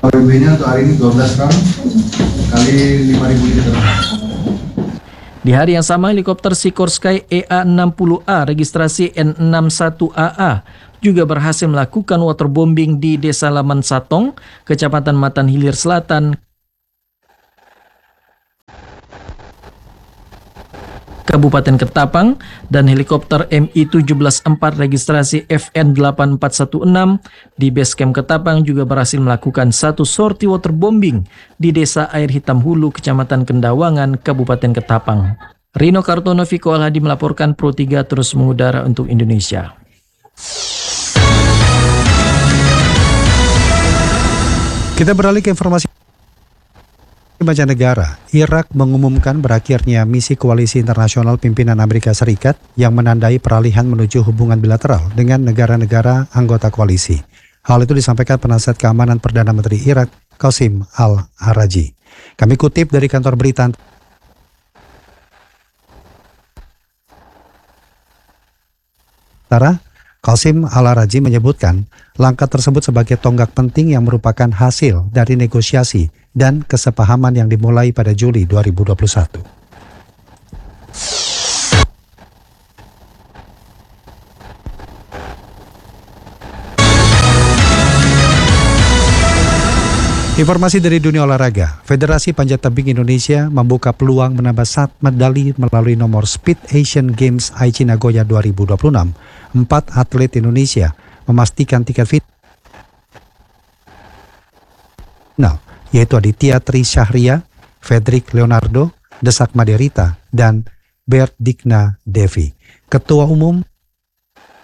WB-nya untuk hari ini 12 gram kali 5.000 liter. Di hari yang sama, helikopter Sikorsky EA-60A registrasi N61AA juga berhasil melakukan waterbombing di Desa Laman Satong, Kecamatan Matan Hilir Selatan, Kabupaten Ketapang, dan helikopter Mi-17-4 registrasi FN-8416 di Basecamp Ketapang juga berhasil melakukan satu sorti waterbombing di Desa Air Hitam Hulu, Kecamatan Kendawangan, Kabupaten Ketapang. Rino Kartono, Viko Alhadi melaporkan Pro 3 terus mengudara untuk Indonesia. Kita beralih ke informasi mancanegara. Irak mengumumkan berakhirnya misi koalisi internasional pimpinan Amerika Serikat yang menandai peralihan menuju hubungan bilateral dengan negara-negara anggota koalisi. Hal itu disampaikan penasihat keamanan Perdana Menteri Irak, Qasim Al-Araji. Kami kutip dari kantor berita antara, Qasim Al-Araji menyebutkan langkah tersebut sebagai tonggak penting yang merupakan hasil dari negosiasi dan kesepahaman yang dimulai pada Juli 2021. Informasi dari dunia olahraga, Federasi Panjat Tebing Indonesia membuka peluang menambah 1 medali melalui nomor Speed Asian Games Aichi Nagoya 2026. 4 atlet Indonesia memastikan tiket final, yaitu Aditya Tri Syahria, Fredrik Leonardo, Desak Maderita, dan Berdigna Devi. Ketua Umum